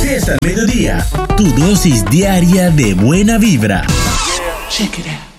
10 al mediodía, tu dosis diaria de buena vibra. Check it out.